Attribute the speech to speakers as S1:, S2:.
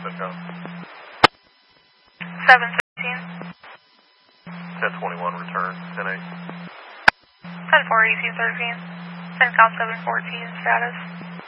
S1: CENTCOM.
S2: 716.
S1: 1021, return, 10-8.
S2: 10-4, EC 13. CENTCOM 714, status.